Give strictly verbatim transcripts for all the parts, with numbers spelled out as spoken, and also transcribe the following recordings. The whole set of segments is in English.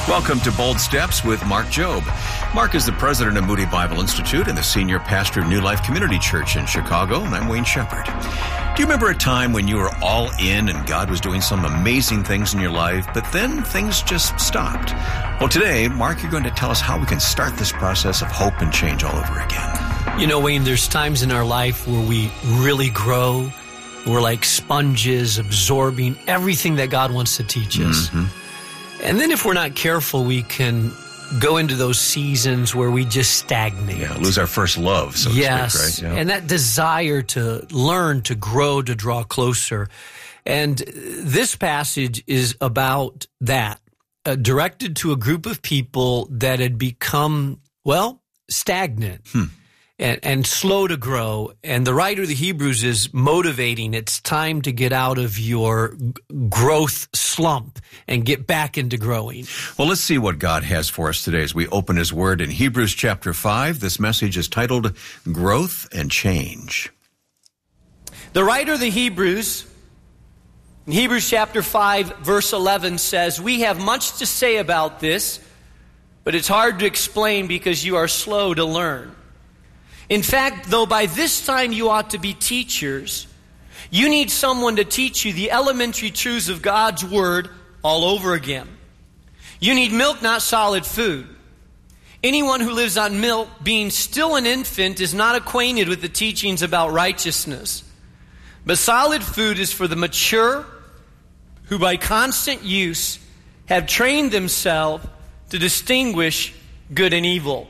Welcome to Bold Steps with Mark Jobe. Mark is the president of Moody Bible Institute and the senior pastor of New Life Community Church in Chicago, and I'm Wayne Shepherd. Do you remember a time when you were all in and God was doing some amazing things in your life, but then things just stopped? Well, today, Mark, you're going to tell us how we can start this process of hope and change all over again. You know, Wayne, there's times in our life where we really grow. We're like sponges absorbing everything that God wants to teach us. Mm-hmm. And then if we're not careful, we can go into those seasons where we just stagnate. Yeah, lose our first love, so yes, to speak, right? Yeah. And that desire to learn, to grow, to draw closer. And this passage is about that, uh, directed to a group of people that had become, well, stagnant. Hmm. And, and slow to grow. And the writer of the Hebrews is motivating. It's time to get out of your growth slump and get back into growing. Well, let's see what God has for us today as we open His Word in Hebrews chapter five. This message is titled Growth and Change. The writer of the Hebrews, in Hebrews chapter five, verse eleven says, "We have much to say about this, but it's hard to explain because you are slow to learn. In fact, though by this time you ought to be teachers, you need someone to teach you the elementary truths of God's Word all over again. You need milk, not solid food. Anyone who lives on milk, being still an infant, is not acquainted with the teachings about righteousness. But solid food is for the mature, who by constant use have trained themselves to distinguish good and evil."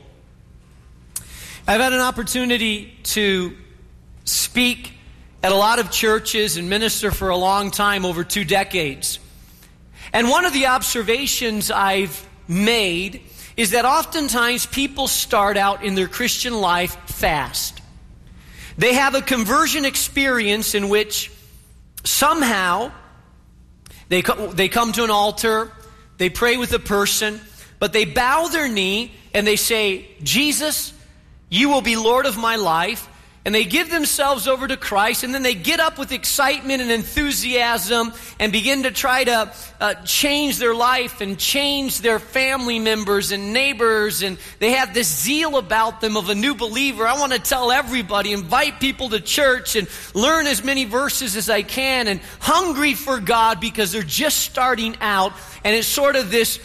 I've had an opportunity to speak at a lot of churches and minister for a long time, over two decades. And one of the observations I've made is that oftentimes people start out in their Christian life fast. They have a conversion experience in which somehow they, co- they come to an altar, they pray with a person, but they bow their knee and they say, "Jesus, you will be Lord of my life," and they give themselves over to Christ, and then they get up with excitement and enthusiasm and begin to try to uh, change their life and change their family members and neighbors, and they have this zeal about them of a new believer. I want to tell everybody, invite people to church and learn as many verses as I can, and hungry for God because they're just starting out, and it's sort of this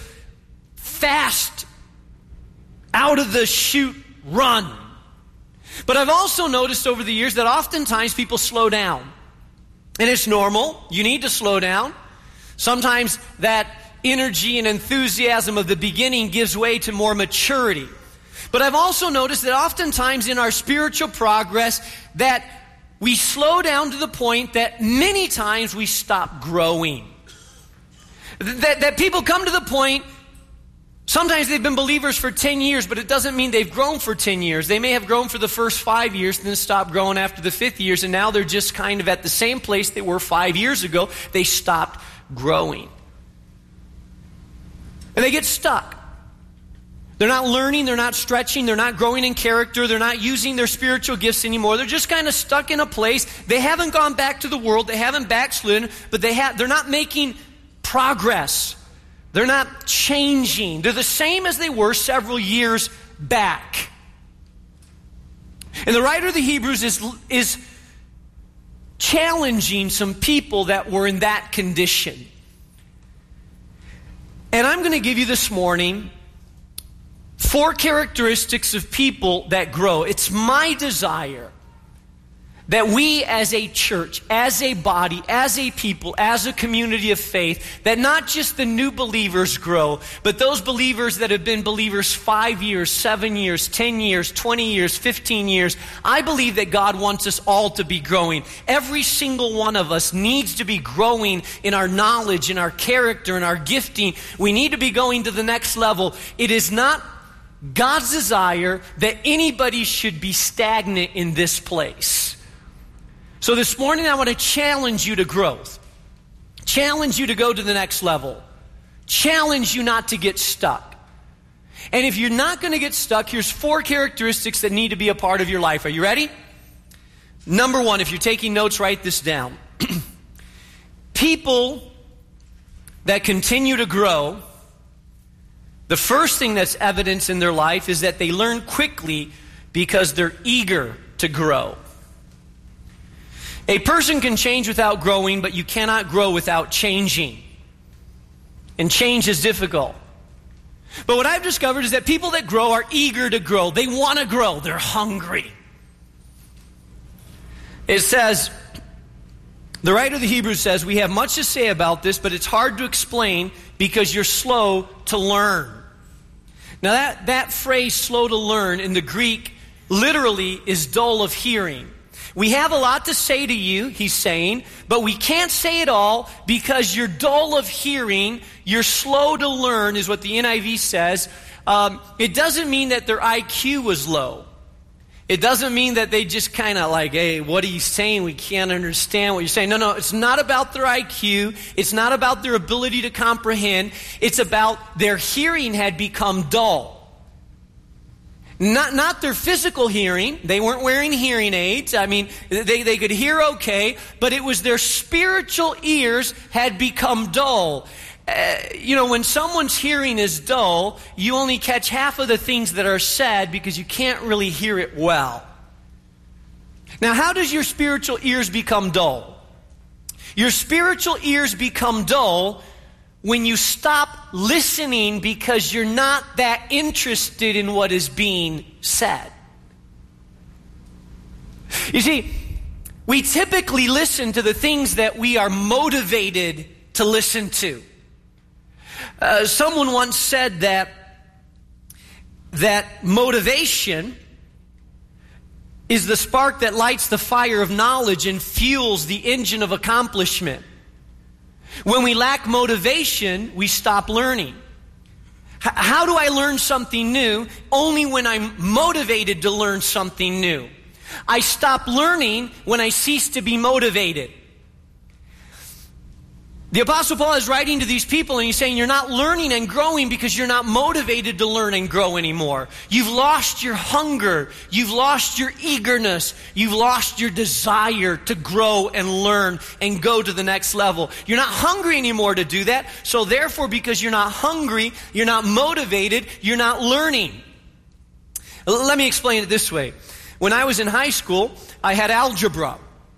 fast, out of the chute run. But I've also noticed over the years that oftentimes people slow down. And it's normal. You need to slow down. Sometimes that energy and enthusiasm of the beginning gives way to more maturity. But I've also noticed that oftentimes in our spiritual progress that we slow down to the point that many times we stop growing. That, that people come to the point. Sometimes they've been believers for ten years, but it doesn't mean they've grown for ten years. They may have grown for the first five years and then stopped growing after the fifth years, and now they're just kind of at the same place they were five years ago. They stopped growing. And they get stuck. They're not learning, they're not stretching, they're not growing in character, they're not using their spiritual gifts anymore. They're just kind of stuck in a place. They haven't gone back to the world, they haven't backslidden, but they have, they're not making progress. They're not changing. They're the same as they were several years back. And the writer of the Hebrews is, is challenging some people that were in that condition. And I'm going to give you this morning four characteristics of people that grow. It's my desire that we as a church, as a body, as a people, as a community of faith, that not just the new believers grow, but those believers that have been believers five years, seven years, ten years, twenty years, fifteen years. I believe that God wants us all to be growing. Every single one of us needs to be growing in our knowledge, in our character, in our gifting. We need to be going to the next level. It is not God's desire that anybody should be stagnant in this place. So this morning I want to challenge you to growth. Challenge you to go to the next level. Challenge you not to get stuck. And if you're not going to get stuck, here's four characteristics that need to be a part of your life. Are you ready? Number one, if you're taking notes, write this down. People that continue to grow The first thing that's evidence in their life is that they learn quickly because they're eager to grow. A person can change without growing, but you cannot grow without changing. And change is difficult. But what I've discovered is that people that grow are eager to grow. They want to grow. They're hungry. It says, the writer of the Hebrews says, we have much to say about this, but it's hard to explain because you're slow to learn. Now that, that phrase, slow to learn, in the Greek, literally is dull of hearing. We have a lot to say to you, he's saying, but we can't say it all because you're dull of hearing, you're slow to learn, is what the N I V says. Um, it doesn't mean that their I Q was low. It doesn't mean that they just kind of like, hey, what are you saying? We can't understand what you're saying. No, no, it's not about their I Q. It's not about their ability to comprehend. It's about their hearing had become dull. Not not their physical hearing. They weren't wearing hearing aids. I mean, they, they could hear okay, but it was their spiritual ears had become dull. Uh, you know, when someone's hearing is dull, you only catch half of the things that are said because you can't really hear it well. Now, how does your spiritual ears become dull? Your spiritual ears become dull when you stop listening because you're not that interested in what is being said. You see, we typically listen to the things that we are motivated to listen to. Uh, someone once said that that motivation is the spark that lights the fire of knowledge and fuels the engine of accomplishment. When we lack motivation, we stop learning. H- how do I learn something new? Only when I'm motivated to learn something new. I stop learning when I cease to be motivated. The Apostle Paul is writing to these people and he's saying you're not learning and growing because you're not motivated to learn and grow anymore. You've lost your hunger. You've lost your eagerness. You've lost your desire to grow and learn and go to the next level. You're not hungry anymore to do that. So therefore, because you're not hungry, you're not motivated, you're not learning. Let me explain it this way. When I was in high school, I had algebra.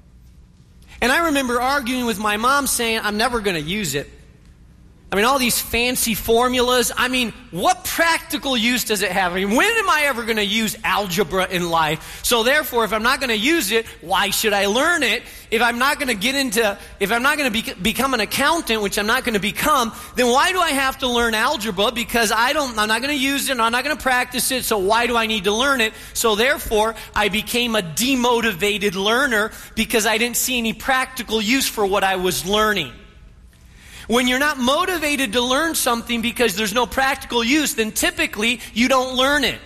And I remember arguing with my mom saying, I'm never going to use it. I mean, all these fancy formulas. I mean, what practical use does it have? I mean, when am I ever going to use algebra in life? So therefore, if I'm not going to use it, why should I learn it? If I'm not going to get into, if I'm not going to be, become an accountant, which I'm not going to become, then why do I have to learn algebra? Because I don't, I'm not going to use it, and I'm not going to practice it, so why do I need to learn it? So therefore, I became a demotivated learner because I didn't see any practical use for what I was learning. When you're not motivated to learn something because there's no practical use, then typically you don't learn it.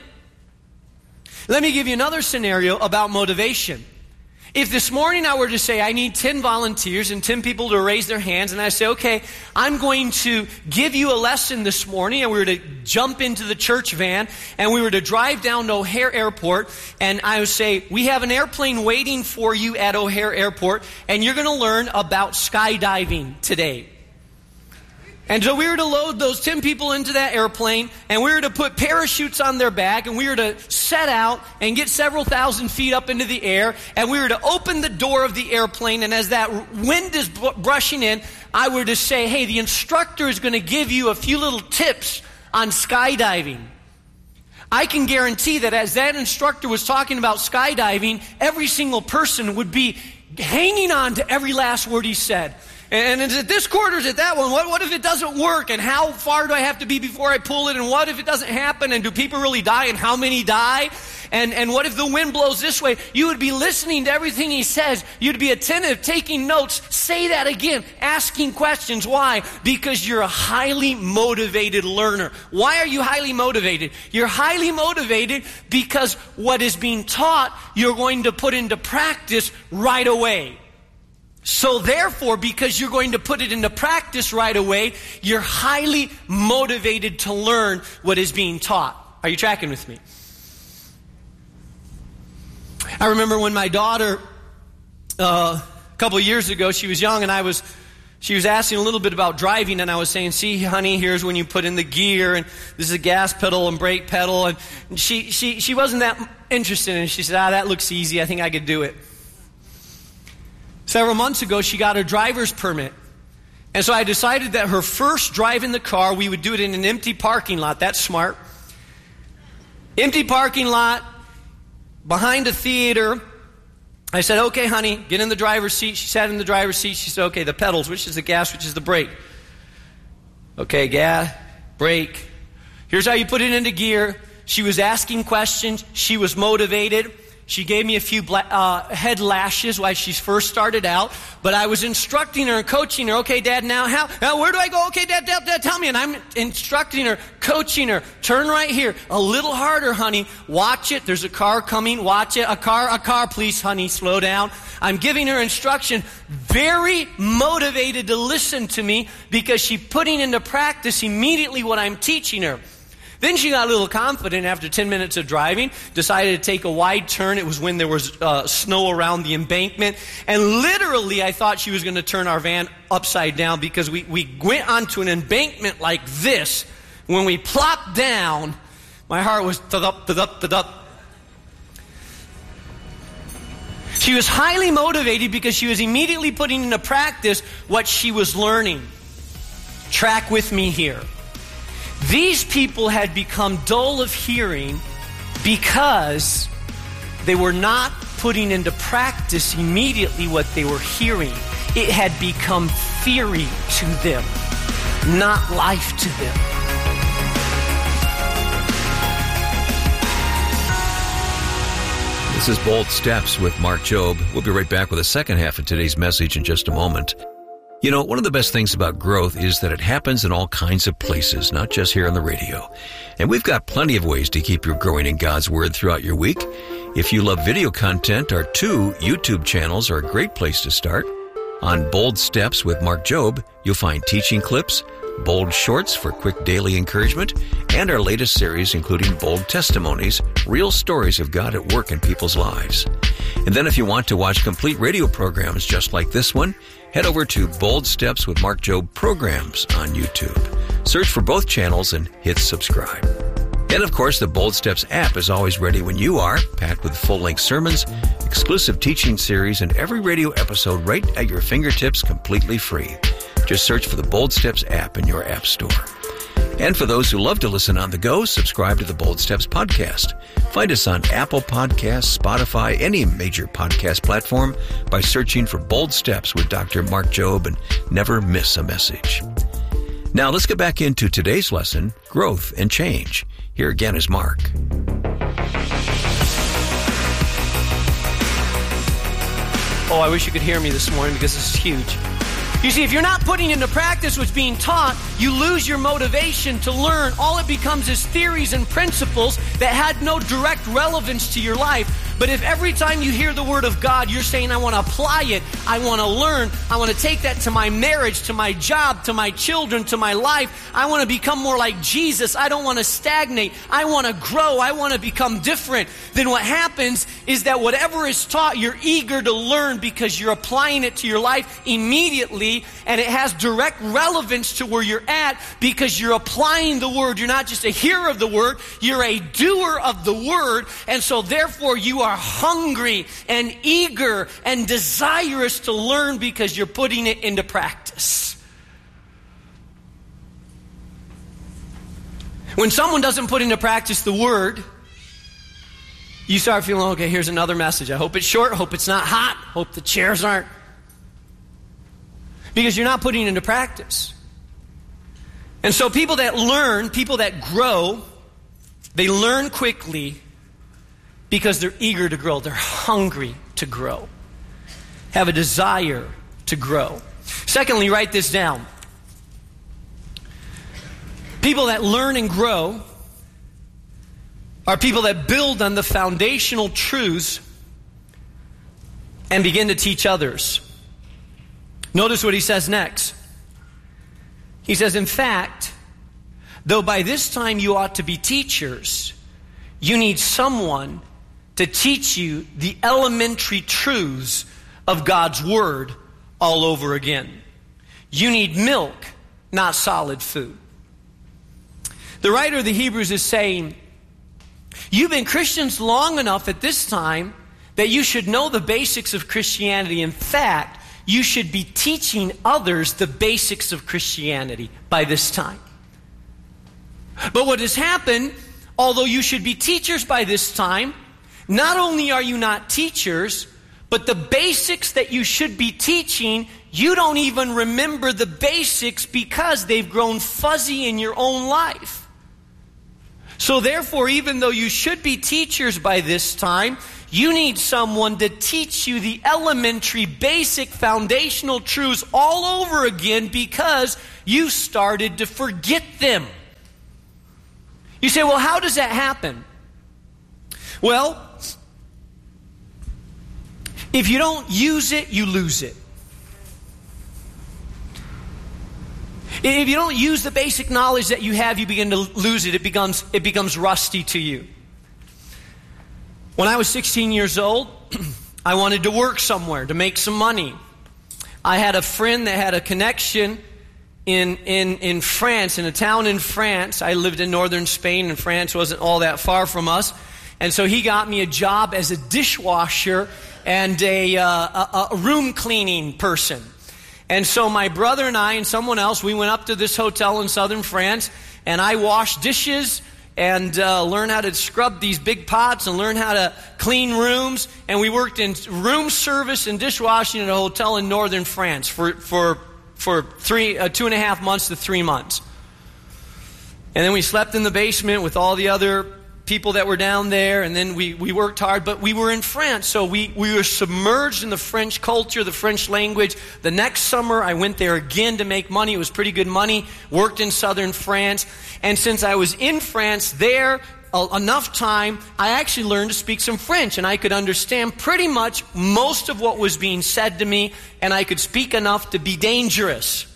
Let me give you another scenario about motivation. If this morning I were to say I need ten volunteers and ten people to raise their hands, and I say, okay, I'm going to give you a lesson this morning, and we were to jump into the church van, and we were to drive down to O'Hare Airport, and I would say, we have an airplane waiting for you at O'Hare Airport, and you're going to learn about skydiving today. And so we were to load those ten people into that airplane, and we were to put parachutes on their back, and we were to set out and get several thousand feet up into the air, and we were to open the door of the airplane, and as that wind is br- brushing in, I were to say, hey, the instructor is going to give you a few little tips on skydiving. I can guarantee that as that instructor was talking about skydiving, every single person would be hanging on to every last word he said. And is it this quarter, is it that one? What, what if it doesn't work? And how far do I have to be before I pull it? And what if it doesn't happen? And do people really die? And how many die? And, and what if the wind blows this way? You would be listening to everything he says. You'd be attentive, taking notes. Say that again, asking questions. Why? Because you're a highly motivated learner. Why are you highly motivated? You're highly motivated because what is being taught, you're going to put into practice right away. So therefore, because you're going to put it into practice right away, you're highly motivated to learn what is being taught. Are you tracking with me? I remember when my daughter, uh, a couple of years ago, she was young, and I was she was asking a little bit about driving, and I was saying, see, honey, here's when you put in the gear, and this is a gas pedal and brake pedal. And she, she, she wasn't that interested in it. She said, ah, that looks easy. I think I could do it. Several months ago, she got her driver's permit. And so I decided that her first drive in the car, we would do it in an empty parking lot. That's smart. Empty parking lot, behind a theater. I said, okay, honey, get in the driver's seat. She sat in the driver's seat. She said, okay, the pedals, which is the gas, which is the brake. Okay, gas, brake. Here's how you put it into gear. She was asking questions. She was motivated. She gave me a few bla- uh, head lashes while she first started out. But I was instructing her and coaching her. Okay, Dad, now how? Now where do I go? Okay, Dad, Dad, Dad, tell me. And I'm instructing her, coaching her. Turn right here. A little harder, honey. Watch it. There's a car coming. Watch it. A car, a car, please, honey. Slow down. I'm giving her instruction. Very motivated to listen to me because she's putting into practice immediately what I'm teaching her. Then she got a little confident after ten minutes of driving, decided to take a wide turn. It was when there was uh, snow around the embankment. And literally, I thought she was going to turn our van upside down because we, we went onto an embankment like this. When we plopped down, my heart was thud-up, thud-up, thud-up. She was highly motivated because she was immediately putting into practice what she was learning. Track with me here. These people had become dull of hearing because they were not putting into practice immediately what they were hearing. It had become theory to them, not life to them. This is Bold Steps with Mark Jobe. We'll be right back with the second half of today's message in just a moment. You know, one of the best things about growth is that it happens in all kinds of places, not just here on the radio. And we've got plenty of ways to keep you growing in God's Word throughout your week. If you love video content, our two YouTube channels are a great place to start. On Bold Steps with Mark Jobe, you'll find teaching clips, bold shorts for quick daily encouragement, and our latest series including bold testimonies, real stories of God at work in people's lives. And then if you want to watch complete radio programs just like this one, head over to Bold Steps with Mark Jobe programs on YouTube. Search for both channels and hit subscribe. And of course, the Bold Steps app is always ready when you are, packed with full-length sermons, exclusive teaching series, and every radio episode right at your fingertips completely free. Just search for the Bold Steps app in your app store. And for those who love to listen on the go, subscribe to the Bold Steps podcast. Find us on Apple Podcasts, Spotify, any major podcast platform by searching for Bold Steps with Doctor Mark Jobe and never miss a message. Now let's get back into today's lesson, Growth and Change. Here again is Mark. Oh, I wish you could hear me this morning because this is huge. You see, if you're not putting into practice what's being taught, you lose your motivation to learn. All it becomes is theories and principles that had no direct relevance to your life. But if every time you hear the Word of God, you're saying, I want to apply it, I want to learn, I want to take that to my marriage, to my job, to my children, to my life, I want to become more like Jesus, I don't want to stagnate, I want to grow, I want to become different, then what happens is that whatever is taught, you're eager to learn because you're applying it to your life immediately, and it has direct relevance to where you're at because you're applying the Word. You're not just a hearer of the Word, you're a doer of the Word, and so therefore you are hungry and eager and desirous to learn because you're putting it into practice. When someone doesn't put into practice the Word, you start feeling, okay, here's another message. I hope it's short, hope it's not hot, hope the chairs aren't. Because you're not putting it into practice. And so people that learn, people that grow, they learn quickly because they're eager to grow. They're hungry to grow. Have a desire to grow. Secondly, write this down. People that learn and grow are people that build on the foundational truths and begin to teach others. Notice what he says next. He says, in fact, though by this time you ought to be teachers, you need someone to teach you the elementary truths of God's Word all over again. You need milk, not solid food. The writer of the Hebrews is saying, you've been Christians long enough at this time that you should know the basics of Christianity. In fact, you should be teaching others the basics of Christianity by this time. But what has happened, although you should be teachers by this time, not only are you not teachers, but the basics that you should be teaching, you don't even remember the basics because they've grown fuzzy in your own life. So therefore, even though you should be teachers by this time, you need someone to teach you the elementary, basic, foundational truths all over again because you started to forget them. You say, well, how does that happen? Well, if you don't use it, you lose it. If you don't use the basic knowledge that you have, you begin to lose it. It becomes, it becomes rusty to you. When I was sixteen years old, I wanted to work somewhere to make some money. I had a friend that had a connection in, in, in France, in a town in France. I lived in northern Spain, and France wasn't all that far from us. And so he got me a job as a dishwasher and a, uh, a, a room cleaning person. And so my brother and I and someone else, we went up to this hotel in southern France, and I washed dishes and uh, learned how to scrub these big pots and learn how to clean rooms. And we worked in room service and dishwashing at a hotel in northern France for for for three uh, two and a half months to three months. And then we slept in the basement with all the other people that were down there, and then we, we worked hard, but we were in France, so we, we were submerged in the French culture, the French language. The next summer, I went there again to make money. It was pretty good money. Worked in southern France. And since I was in France there uh, enough time, I actually learned to speak some French, and I could understand pretty much most of what was being said to me, and I could speak enough to be dangerous.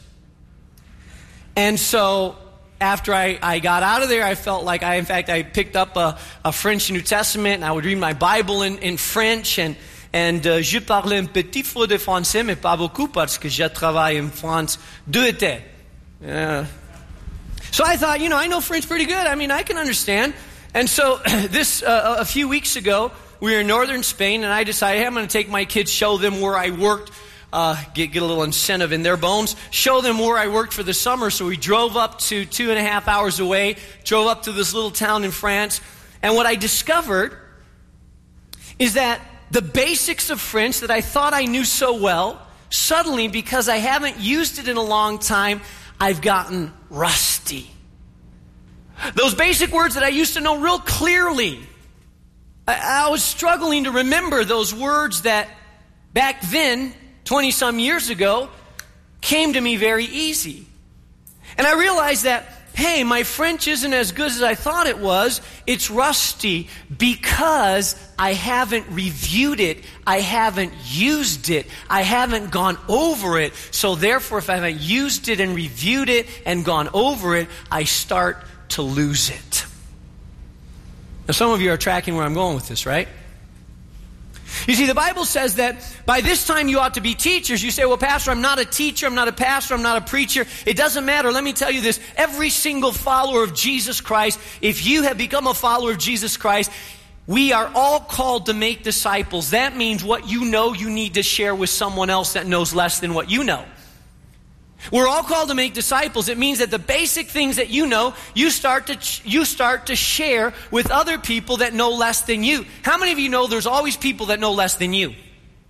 And so after I, I got out of there, I felt like I, in fact, I picked up a, a French New Testament, and I would read my Bible in, in French, and, and uh, je parlais un petit peu de français, mais pas beaucoup, parce que je travaille en France deux étés. Yeah. So I thought, you know, I know French pretty good. I mean, I can understand. And so this, uh, a few weeks ago, we were in northern Spain, and I decided, hey, I'm going to take my kids, show them where I worked, Uh, get, get a little incentive in their bones, show them where I worked for the summer. So we drove up to two and a half hours away, drove up to this little town in France. And what I discovered is that the basics of French that I thought I knew so well, suddenly, because I haven't used it in a long time, I've gotten rusty. Those basic words that I used to know real clearly, I, I was struggling to remember those words that back then, twenty-some years ago, came to me very easy. And I realized that, hey, my French isn't as good as I thought it was. It's rusty because I haven't reviewed it. I haven't used it. I haven't gone over it. So therefore, if I haven't used it and reviewed it and gone over it, I start to lose it. Now, some of you are tracking where I'm going with this, right? You see, the Bible says that by this time you ought to be teachers. You say, well, Pastor, I'm not a teacher, I'm not a pastor, I'm not a preacher. It doesn't matter. Let me tell you this. Every single follower of Jesus Christ, if you have become a follower of Jesus Christ, we are all called to make disciples. That means what you know you need to share with someone else that knows less than what you know. We're all called to make disciples. It means that the basic things that you know, you start to you start to share with other people that know less than you. How many of you know there's always people that know less than you?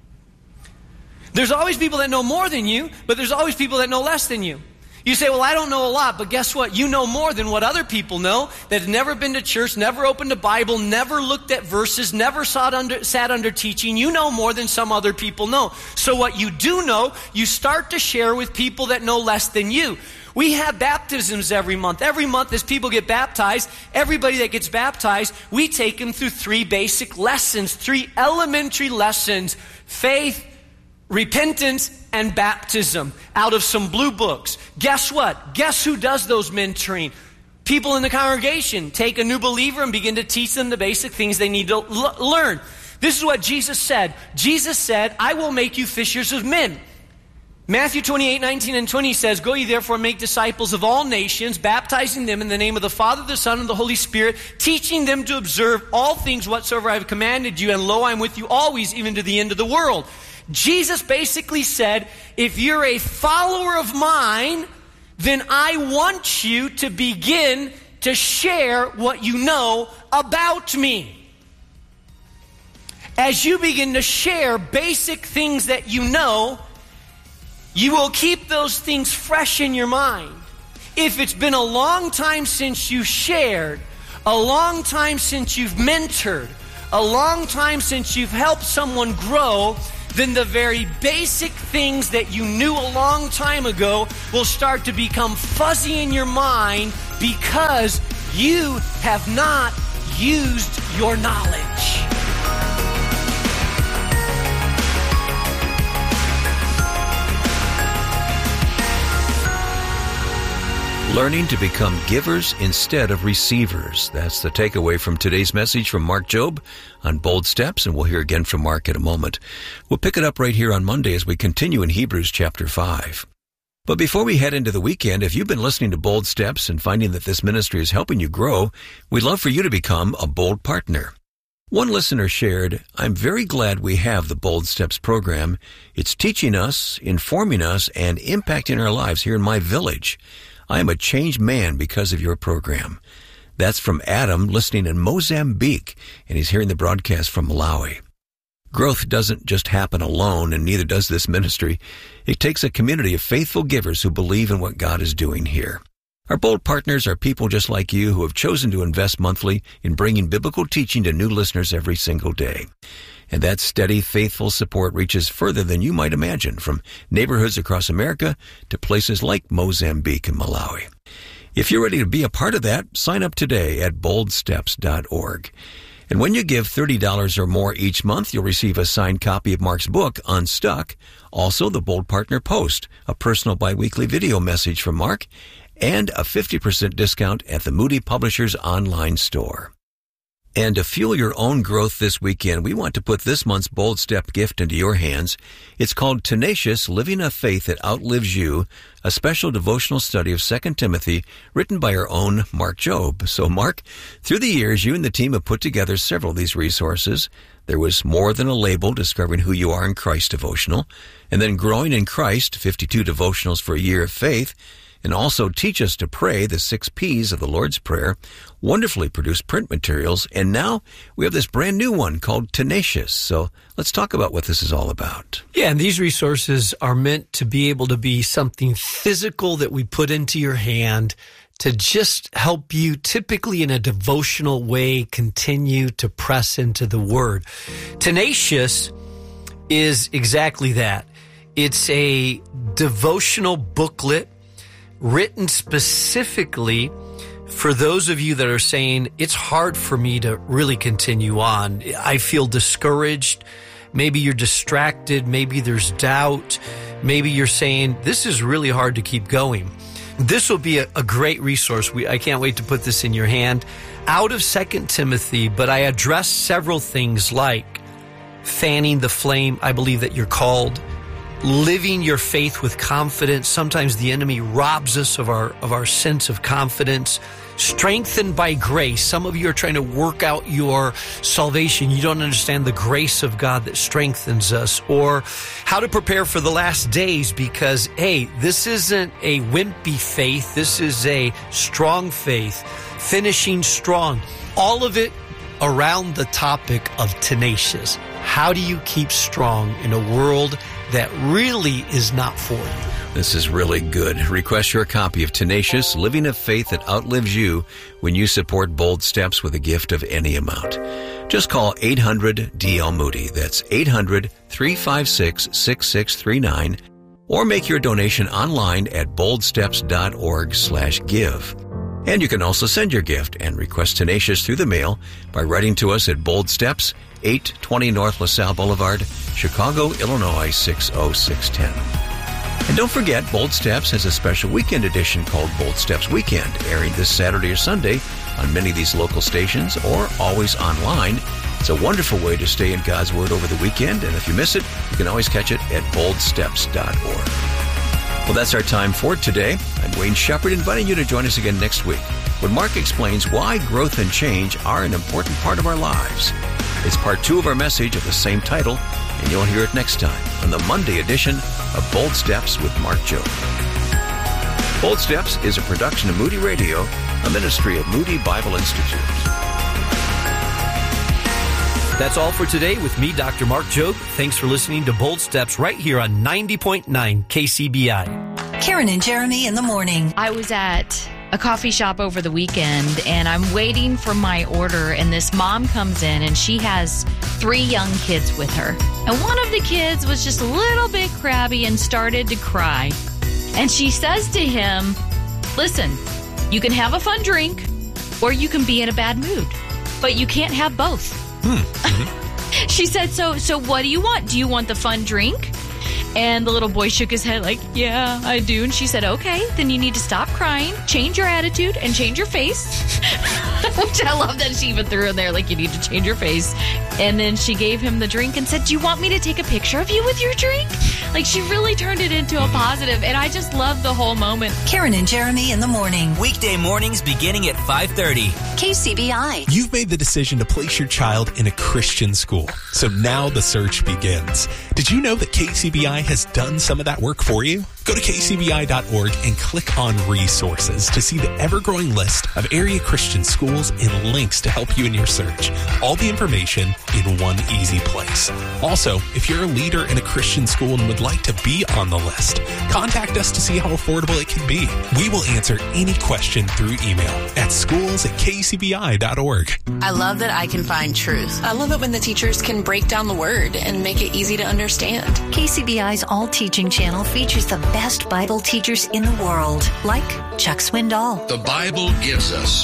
There's always people that know more than you, but there's always people that know less than you. You say, well, I don't know a lot, but guess what? You know more than what other people know that have never been to church, never opened a Bible, never looked at verses, never sat under, sat under teaching. You know more than some other people know. So what you do know, you start to share with people that know less than you. We have baptisms every month. Every month as people get baptized, everybody that gets baptized, we take them through three basic lessons, three elementary lessons: faith, repentance, and baptism, out of some blue books. Guess what? Guess who does those mentoring? People in the congregation take a new believer and begin to teach them the basic things they need to l- learn. This is what Jesus said. Jesus said, I will make you fishers of men. Matthew twenty-eight, nineteen, and twenty says, "Go ye therefore and make disciples of all nations, baptizing them in the name of the Father, the Son, and the Holy Spirit, teaching them to observe all things whatsoever I have commanded you, and lo, I am with you always, even to the end of the world." Jesus basically said, if you're a follower of mine, then I want you to begin to share what you know about me. As you begin to share basic things that you know, you will keep those things fresh in your mind. If it's been a long time since you shared, a long time since you've mentored, a long time since you've helped someone grow, then the very basic things that you knew a long time ago will start to become fuzzy in your mind because you have not used your knowledge. Learning to become givers instead of receivers. That's the takeaway from today's message from Mark Jobe on Bold Steps, and we'll hear again from Mark in a moment. We'll pick it up right here on Monday as we continue in Hebrews chapter five. But before we head into the weekend, if you've been listening to Bold Steps and finding that this ministry is helping you grow, we'd love for you to become a Bold partner. One listener shared, "I'm very glad we have the Bold Steps program. It's teaching us, informing us, and impacting our lives here in my village. I am a changed man because of your program." That's from Adam, listening in Mozambique, and he's hearing the broadcast from Malawi. Growth doesn't just happen alone, and neither does this ministry. It takes a community of faithful givers who believe in what God is doing here. Our Bold partners are people just like you who have chosen to invest monthly in bringing biblical teaching to new listeners every single day. And that steady, faithful support reaches further than you might imagine, from neighborhoods across America to places like Mozambique and Malawi. If you're ready to be a part of that, sign up today at bold steps dot org. And when you give thirty dollars or more each month, you'll receive a signed copy of Mark's book, Unstuck, also the Bold Partner Post, a personal biweekly video message from Mark, and a fifty percent discount at the Moody Publishers online store. And to fuel your own growth this weekend, we want to put this month's Bold Step gift into your hands. It's called Tenacious, Living a Faith That Outlives You, a special devotional study of Second Timothy written by our own Mark Jobe. So, Mark, through the years, you and the team have put together several of these resources. There was More Than a Label, Discovering Who You Are in Christ devotional, and then Growing in Christ, fifty-two devotionals for a year of faith, and also Teach Us to Pray, the six P's of the Lord's Prayer, wonderfully produced print materials, and now we have this brand new one called Tenacious. So let's talk about what this is all about. Yeah, and these resources are meant to be able to be something physical that we put into your hand to just help you, typically in a devotional way, continue to press into the Word. Tenacious is exactly that. It's a devotional booklet written specifically for those of you that are saying, it's hard for me to really continue on. I feel discouraged. Maybe you're distracted. Maybe there's doubt. Maybe you're saying, this is really hard to keep going. This will be a, a great resource. We, I can't wait to put this in your hand. Out of Second Timothy, but I address several things like fanning the flame. I believe that you're called. Living your faith with confidence. Sometimes the enemy robs us of our of our sense of confidence. Strengthened by grace. Some of you are trying to work out your salvation. You don't understand the grace of God that strengthens us. Or how to prepare for the last days, because, hey, this isn't a wimpy faith. This is a strong faith. Finishing strong. All of it around the topic of tenacious. How do you keep strong in a world that really is not for you? This is really good. Request your copy of Tenacious, Living a Faith That Outlives You when you support Bold Steps with a gift of any amount. Just call eight hundred D L Moody. That's eight hundred, three five six, six six three nine. Or make your donation online at bold steps dot org slash give. And you can also send your gift and request Tenacious through the mail by writing to us at Bold Steps, eight twenty North LaSalle Boulevard, Chicago, Illinois, six oh six one oh. And don't forget, Bold Steps has a special weekend edition called Bold Steps Weekend, airing this Saturday or Sunday on many of these local stations or always online. It's a wonderful way to stay in God's Word over the weekend, and if you miss it, you can always catch it at bold steps dot org. Well, that's our time for today. I'm Wayne Shepherd, inviting you to join us again next week when Mark explains why growth and change are an important part of our lives. It's part two of our message of the same title, and you'll hear it next time on the Monday edition of Bold Steps with Mark Jobe. Bold Steps is a production of Moody Radio, a ministry of Moody Bible Institute. That's all for today with me, Doctor Mark Jobe. Thanks for listening to Bold Steps right here on ninety point nine K C B I. Karen and Jeremy in the morning. I was at a coffee shop over the weekend, and I'm waiting for my order, and this mom comes in, and she has three young kids with her. And one of the kids was just a little bit crabby and started to cry. And she says to him, listen, you can have a fun drink, or you can be in a bad mood, but you can't have both. Mm-hmm. She said, so so what do you want? Do you want the fun drink? And the little boy shook his head like, yeah, I do. And she said, okay, then you need to stop crying, change your attitude, and change your face. Which I love that she even threw in there, like, you need to change your face. And then she gave him the drink and said, do you want me to take a picture of you with your drink? Like, she really turned it into a positive, and I just love the whole moment. Karen and Jeremy in the morning. Weekday mornings beginning at five thirty. K C B I. You've made the decision to place your child in a Christian school, so now the search begins. Did you know that K C B I has done some of that work for you? Go to K C B I dot org and click on resources to see the ever-growing list of area Christian schools and links to help you in your search. All the information in one easy place. Also, if you're a leader in a Christian school and would like to be on the list, contact us to see how affordable it can be. We will answer any question through email at schools at K C B I dot org. I love that I can find truth. I love it when the teachers can break down the word and make it easy to understand. K C B I's All Teaching channel features the best Bible teachers in the world, like Chuck Swindoll. The Bible gives us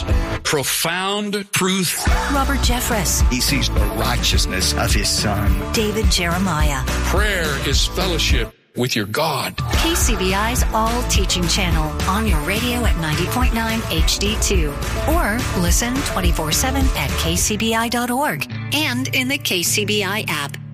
profound truth. Robert Jeffress. He sees the righteousness of his Son. David Jeremiah. Prayer is fellowship with your God. K C B I's All Teaching channel on your radio at ninety point nine H D two. Or listen twenty-four seven at K C B I dot org and in the K C B I app.